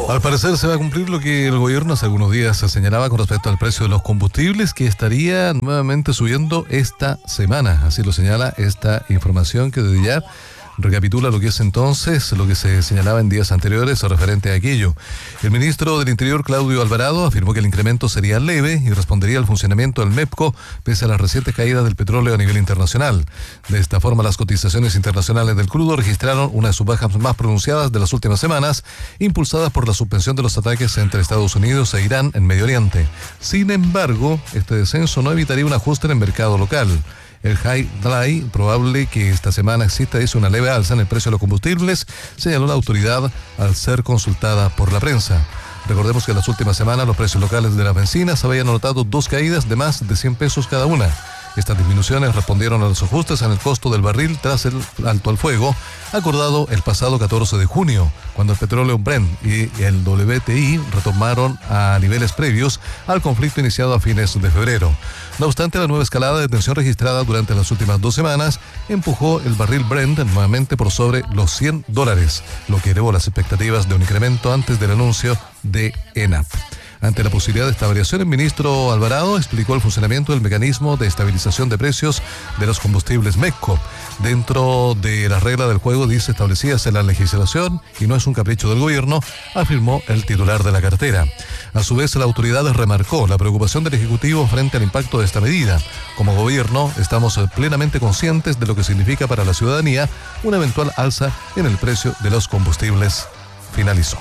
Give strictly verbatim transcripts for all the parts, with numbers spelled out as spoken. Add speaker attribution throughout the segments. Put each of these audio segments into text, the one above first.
Speaker 1: Al parecer se va a cumplir lo que el gobierno hace algunos días se señalaba con respecto al precio de los combustibles, que estaría nuevamente subiendo esta semana. Así lo señala esta información que desde ya recapitula lo que es entonces lo que se señalaba en días anteriores referente a aquello. El ministro del Interior, Claudio Alvarado, afirmó que el incremento sería leve y respondería al funcionamiento del MEPCO pese a las recientes caídas del petróleo a nivel internacional. De esta forma, las cotizaciones internacionales del crudo registraron una de sus bajas más pronunciadas de las últimas semanas, impulsadas por la suspensión de los ataques entre Estados Unidos e Irán en Medio Oriente. Sin embargo, este descenso no evitaría un ajuste en el mercado local. El High Dry, probable que esta semana exista, dice, una leve alza en el precio de los combustibles, señaló la autoridad al ser consultada por la prensa. Recordemos que en las últimas semanas los precios locales de las bencinas habían anotado dos caídas de más de cien pesos cada una. Estas disminuciones respondieron a los ajustes en el costo del barril tras el alto al fuego, acordado el pasado catorce de junio, cuando el petróleo Brent y el W T I retomaron a niveles previos al conflicto iniciado a fines de febrero. No obstante, la nueva escalada de tensión registrada durante las últimas dos semanas empujó el barril Brent nuevamente por sobre los cien dólares, lo que elevó las expectativas de un incremento antes del anuncio de ENAP. Ante la posibilidad de esta variación, el ministro Alvarado explicó el funcionamiento del mecanismo de estabilización de precios de los combustibles MEPCO. Dentro de la regla del juego, dice, establecidas en la legislación y no es un capricho del gobierno, afirmó el titular de la cartera. A su vez, la autoridad remarcó la preocupación del Ejecutivo frente al impacto de esta medida. Como gobierno, estamos plenamente conscientes de lo que significa para la ciudadanía una eventual alza en el precio de los combustibles, finalizó.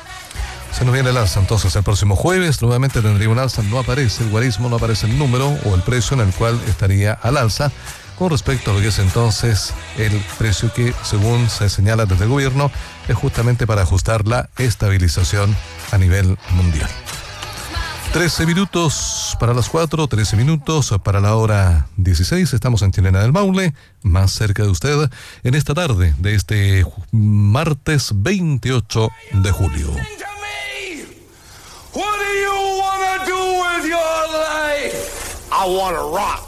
Speaker 1: Se nos viene el alza, entonces el próximo jueves nuevamente tendría un alza, no aparece el guarismo, no aparece el número o el precio en el cual estaría al alza con respecto a lo que es entonces el precio que, según se señala desde el gobierno, es justamente para ajustar la estabilización a nivel mundial. trece minutos para las cuatro, trece minutos para la hora dieciséis. Estamos en Chilena del Maule, más cerca de usted, en esta tarde de este martes veintiocho de julio.
Speaker 2: What do you wanna do with your life? I wanna rock.